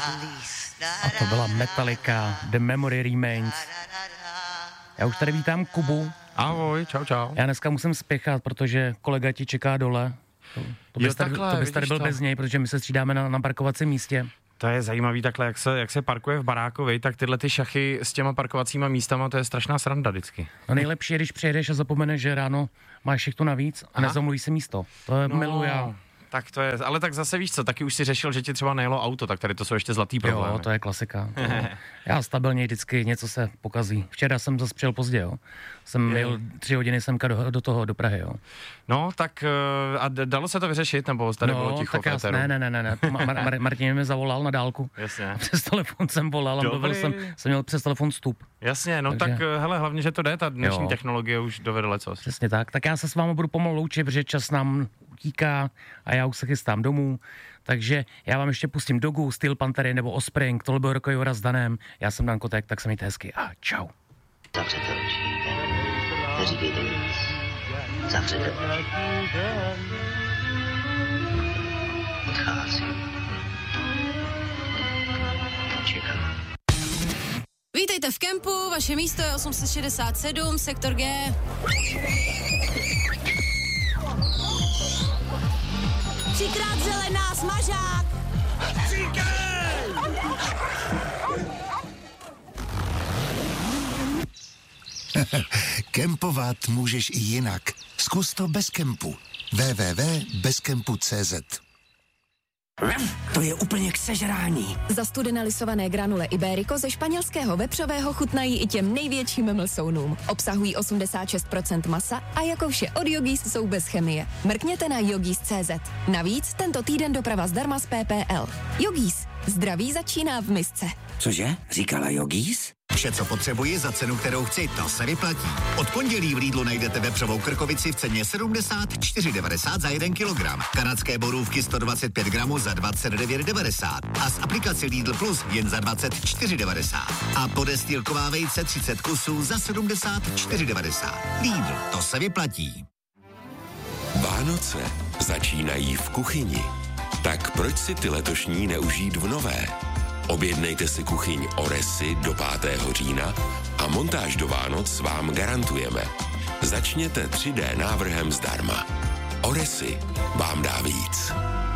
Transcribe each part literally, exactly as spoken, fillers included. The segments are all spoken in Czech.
A to byla Metallica, The Memory Remains. Já už tady vítám Kubu. Ahoj, čau, čau. Já dneska musím spěchat, protože kolega ti čeká dole. To, to bys jo, tady, takhle, to bys tady byl to. bez něj, protože my se střídáme na, na parkovacím místě. To je zajímavý takhle, jak se, jak se parkuje v barákovi, tak tyhle ty šachy s těma parkovacíma místama, to je strašná sranda vždycky. No nejlepší je, když přijedeš a zapomeneš, že ráno máš šichtu navíc a Aha. nezamluví si místo. To je No, miluji já. Tak to je, ale tak zase víš co, taky už si řešil, že ti třeba nejelo auto, tak tady to jsou ještě zlatý problémy. Jo, to je klasika. To, já stabilně vždycky něco se pokazí. Včera jsem zase přijel pozdě, jo. Jsem jel tři hodiny semka do, do toho, do Prahy, jo. No, tak a dalo se to vyřešit, nebo tady no, bylo ticho tak já, v éteru? ne, ne, ne, ne, ne. Mar, Mar, Martin mi zavolal na dálku. Jasně. Přes telefon jsem volal a mluvil jsem, jsem měl přes telefon vstup. Jasně, no Takže... tak hele, hlavně, že to jde, ta dnešní jo. technologie už dovede lecos. Přesně tak. Tak já se s vámi budu pomalu loučit, protože čas nám utíká a já už se chystám domů. Takže já vám ještě pustím Dogu, Steel Panthery nebo Offspring, tohle byl rokový hora s Danem. Já jsem Dan Kotek, tak se mějte hezky a čau. Zavřete oči. Neříkejte nic. Zavřete oči. Odcházím. Čekám. Vítejte v kempu, vaše místo je osm set šedesát sedm, sektor G. Třikrát zelená, smažák! Kempovat můžeš i jinak. Zkus to bez kempu. w w w tečka bezkempu tečka cé zet. To je úplně k sežrání. Zastudené lisované granule Iberico ze španělského vepřového chutnají i těm největším mlsounům. Obsahují osmdesát šest procent masa a jako vše od Yogis jsou bez chemie. Mrkněte na yogis tečka cé zet. Navíc tento týden doprava zdarma z P P L. Yogis. Zdraví začíná v misce. Cože? Říkala Yogis? Vše, co potřebuji za cenu, kterou chci, to se vyplatí. Od pondělí v Lidlu najdete vepřovou krkovici v ceně sedmdesát čtyři devadesát za jeden kilogram. Kanadské borůvky sto dvacet pět gramů za dvacet devět devadesát. A z aplikace Lidl Plus jen za dvacet čtyři devadesát. A podestýlková vejce třicet kusů za sedmdesát čtyři devadesát. Lidl, to se vyplatí. Vánoce začínají v kuchyni. Tak proč si ty letošní neužít v nové? Objednejte si kuchyň Oresy do pátého října a montáž do Vánoc vám garantujeme. Začněte tři dé návrhem zdarma. Oresy vám dá víc.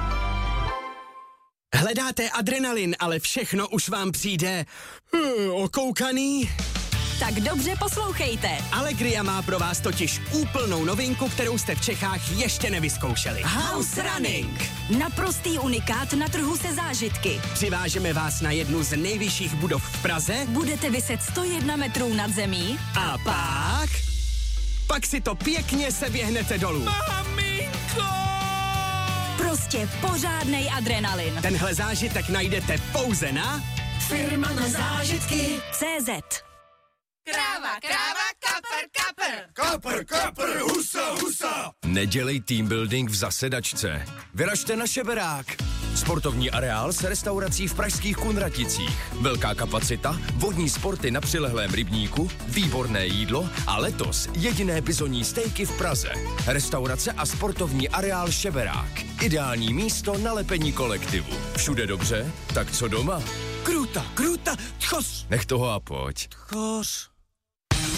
Hledáte adrenalin, ale všechno už vám přijde uh, okoukaný? Tak dobře poslouchejte. Allegria má pro vás totiž úplnou novinku, kterou jste v Čechách ještě nevyzkoušeli. House Running. Naprostý unikát na trhu se zážitky. Přivážeme vás na jednu z nejvyšších budov v Praze. Budete viset sto jedna metrů nad zemí. A pak... Pak si to pěkně seběhnete dolů. Maminko! Prostě pořádnej adrenalin. Tenhle zážitek najdete pouze na... Firma na zážitky. cé zet. Kráva, kráva, kapr, kapr. Kapr, kapr, husa, husa. Nedělej team building v zasedačce. Vyražte na Šeberák. Sportovní areál s restaurací v pražských Kunraticích. Velká kapacita, vodní sporty na přilehlém rybníku, výborné jídlo a letos jediné bizonní stejky v Praze. Restaurace a sportovní areál Šeberák. Ideální místo na lepení kolektivu. Všude dobře? Tak co doma? Kruta, kruta, tchos. Nech toho a pojď. Tchos.